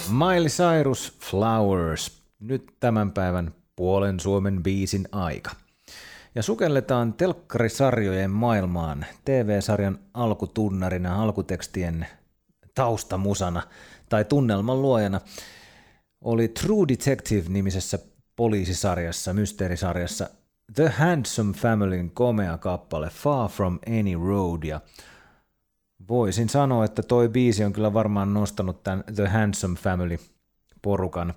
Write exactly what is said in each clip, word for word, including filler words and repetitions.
Miley Cyrus, Flowers. Nyt tämän päivän puolen Suomen biisin aika. Ja sukelletaan telkkarisarjojen maailmaan T V-sarjan alkutunnarina, alkutekstien taustamusana tai tunnelman luojana oli True Detective-nimisessä poliisisarjassa, mysteerisarjassa The Handsome Familyn komea kappale Far From Any Road. Ja voisin sanoa, että toi biisi on kyllä varmaan nostanut tämän The Handsome Family-porukan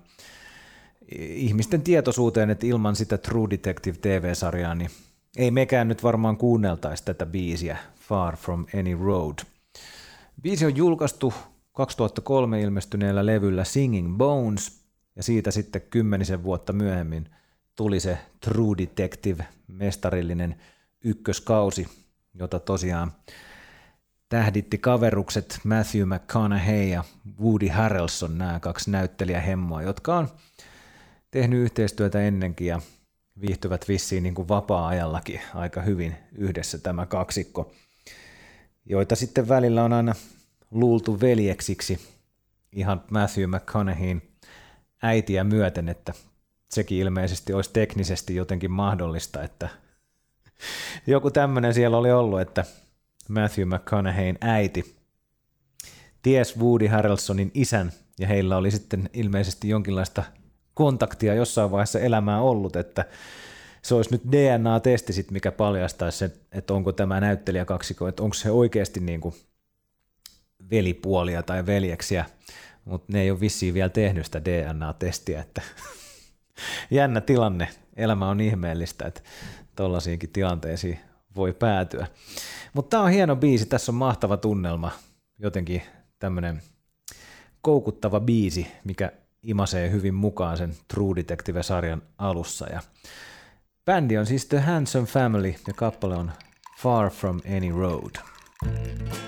ihmisten tietoisuuteen, että ilman sitä True Detective T V-sarjaa, niin ei mekään nyt varmaan kuunneltaisi tätä biisiä Far From Any Road. Biisi on julkaistu kaksituhattakolme ilmestyneellä levyllä Singing Bones, ja siitä sitten kymmenisen vuotta myöhemmin tuli se True Detective-mestarillinen ykköskausi, jota tosiaan tähditti kaverukset Matthew McConaughey ja Woody Harrelson, nämä kaksi näyttelijähemmoa, jotka on tehnyt yhteistyötä ennenkin ja viihtyvät vissiin niin kuin vapaa-ajallakin aika hyvin yhdessä tämä kaksikko, joita sitten välillä on aina luultu veljeksiksi ihan Matthew McConaugheyn äitiä myöten, että sekin ilmeisesti olisi teknisesti jotenkin mahdollista, että joku tämmöinen siellä oli ollut, että Matthew McConaughey äiti ties Woody Harrelsonin isän, ja heillä oli sitten ilmeisesti jonkinlaista kontaktia jossain vaiheessa elämää ollut, että se olisi nyt D N A-testi sit, mikä paljastaisi sen, että onko tämä näyttelijä kaksikko, että onko se oikeasti niin kuin velipuolia tai veljeksiä, mutta ne ei ole vissiin vielä tehnyt sitä D N A-testiä, että jännä tilanne, elämä on ihmeellistä, että tollaisiinkin tilanteisiin voi päätyä. Mutta tämä on hieno biisi, tässä on mahtava tunnelma, jotenkin tämmöinen koukuttava biisi, mikä imasee hyvin mukaan sen True Detective-sarjan alussa. Ja bändi on siis The Handsome Family ja kappale on Far From Any Road.